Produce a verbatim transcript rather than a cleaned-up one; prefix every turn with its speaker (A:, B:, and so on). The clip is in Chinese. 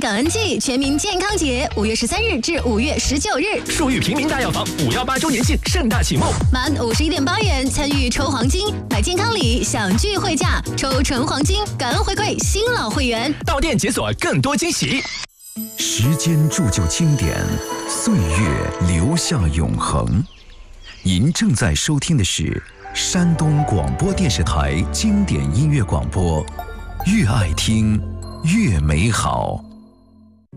A: 感恩季全民健康节，五月十三日至五月十九日，
B: 树玉平民大药房五幺八周年庆盛大启幕，
A: 满五十一点八元参与抽黄金，买健康礼享聚会价，抽纯黄金，感恩回馈新老会员，
B: 到店解锁更多惊喜。
C: 时间铸就经典，岁月留下永恒。您正在收听的是山东广播电视台经典音乐广播，越爱听越美好。